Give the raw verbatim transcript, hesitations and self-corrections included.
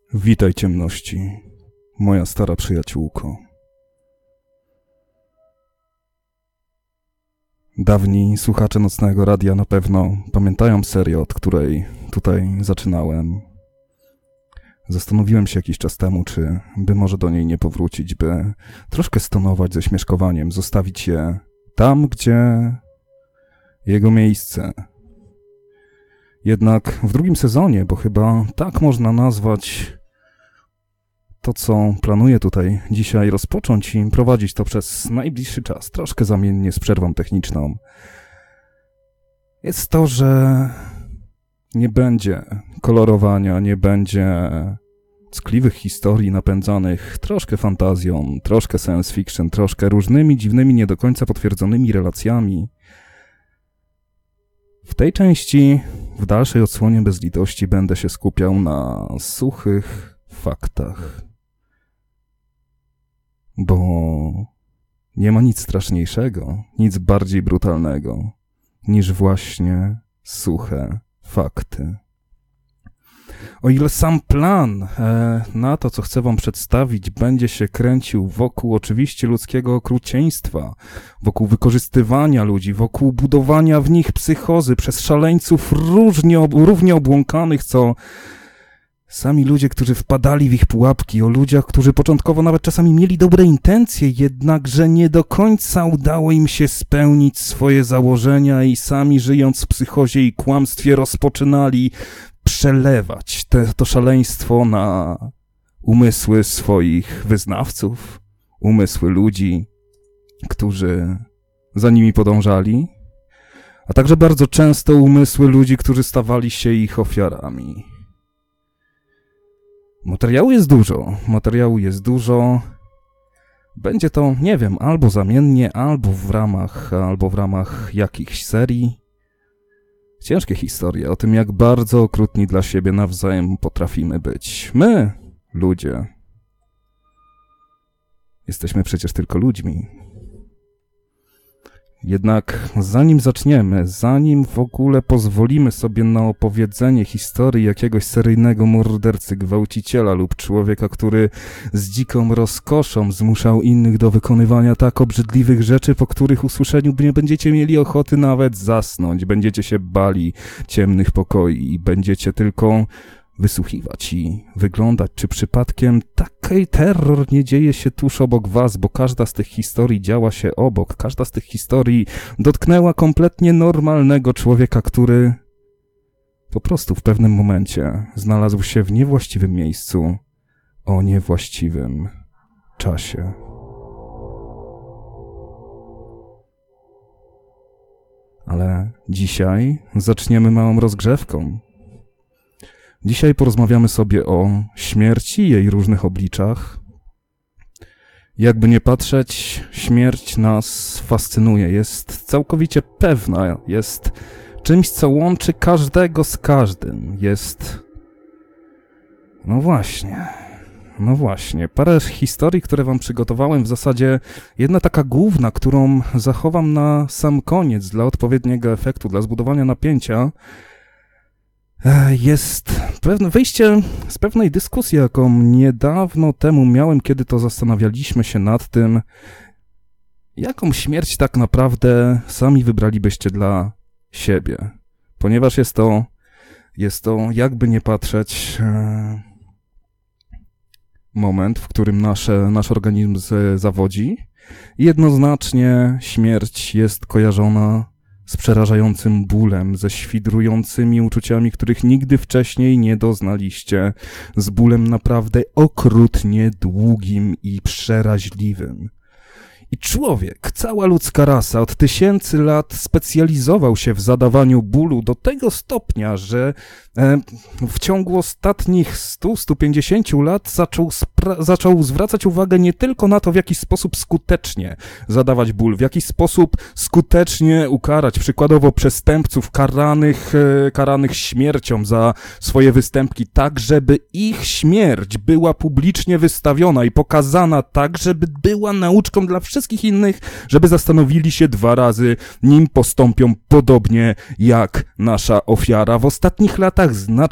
Witaj ciemności, moja stara przyjaciółko. Dawni słuchacze Nocnego Radia na pewno pamiętają serię, od której tutaj zaczynałem. Zastanowiłem się jakiś czas temu, czy by może do niej nie powrócić, by troszkę stonować ze śmieszkowaniem, zostawić je tam, gdzie jego miejsce. Jednak w drugim sezonie, bo chyba tak można nazwać to, co planuję tutaj dzisiaj rozpocząć i prowadzić to przez najbliższy czas, troszkę zamiennie z przerwą techniczną, jest to, że nie będzie kolorowania, nie będzie ckliwych historii napędzanych troszkę fantazją, troszkę science fiction, troszkę różnymi dziwnymi, nie do końca potwierdzonymi relacjami. W tej części, w dalszej odsłonie bez litości, będę się skupiał na suchych faktach. Bo nie ma nic straszniejszego, nic bardziej brutalnego, niż właśnie suche fakty. O ile sam plan e, na to, co chcę wam przedstawić, będzie się kręcił wokół oczywiście ludzkiego okrucieństwa, wokół wykorzystywania ludzi, wokół budowania w nich psychozy przez szaleńców różnie, równie obłąkanych, co sami ludzie, którzy wpadali w ich pułapki, o ludziach, którzy początkowo nawet czasami mieli dobre intencje, jednakże nie do końca udało im się spełnić swoje założenia i sami, żyjąc w psychozie i kłamstwie, rozpoczynali przelewać te, to szaleństwo na umysły swoich wyznawców, umysły ludzi, którzy za nimi podążali, a także bardzo często umysły ludzi, którzy stawali się ich ofiarami. Materiału jest dużo, materiału jest dużo. Będzie to, nie wiem, albo zamiennie, albo w ramach, albo w ramach jakichś serii. Ciężkie historie o tym, jak bardzo okrutni dla siebie nawzajem potrafimy być. My, ludzie, jesteśmy przecież tylko ludźmi. Jednak zanim zaczniemy, zanim w ogóle pozwolimy sobie na opowiedzenie historii jakiegoś seryjnego mordercy, gwałciciela lub człowieka, który z dziką rozkoszą zmuszał innych do wykonywania tak obrzydliwych rzeczy, po których usłyszeniu nie będziecie mieli ochoty nawet zasnąć, będziecie się bali ciemnych pokoi i będziecie tylko wysłuchiwać i wyglądać, czy przypadkiem taki terror nie dzieje się tuż obok was, bo każda z tych historii działa się obok, każda z tych historii dotknęła kompletnie normalnego człowieka, który po prostu w pewnym momencie znalazł się w niewłaściwym miejscu o niewłaściwym czasie. Ale dzisiaj zaczniemy małą rozgrzewką. Dzisiaj porozmawiamy sobie o śmierci i jej różnych obliczach. Jakby nie patrzeć, śmierć nas fascynuje, jest całkowicie pewna, jest czymś, co łączy każdego z każdym, jest... No właśnie, no właśnie, parę historii, które wam przygotowałem, w zasadzie jedna taka główna, którą zachowam na sam koniec dla odpowiedniego efektu, dla zbudowania napięcia, jest pewne wyjście z pewnej dyskusji, jaką niedawno temu miałem, kiedy to zastanawialiśmy się nad tym, jaką śmierć tak naprawdę sami wybralibyście dla siebie. Ponieważ jest to, jest to jakby nie patrzeć, moment, w którym nasze, nasz organizm zawodzi. Jednoznacznie śmierć jest kojarzona z przerażającym bólem, ze świdrującymi uczuciami, których nigdy wcześniej nie doznaliście, z bólem naprawdę okrutnie długim i przeraźliwym. I człowiek, cała ludzka rasa od tysięcy lat specjalizował się w zadawaniu bólu do tego stopnia, że e, w ciągu ostatnich stu do stu pięćdziesięciu lat zaczął, spra- zaczął zwracać uwagę nie tylko na to, w jaki sposób skutecznie zadawać ból, w jaki sposób skutecznie ukarać, przykładowo przestępców karanych, e, karanych śmiercią za swoje występki, tak żeby ich śmierć była publicznie wystawiona i pokazana tak, żeby była nauczką dla wszystkich wszystkich innych, żeby zastanowili się dwa razy, nim postąpią podobnie jak nasza ofiara. W ostatnich latach znacznie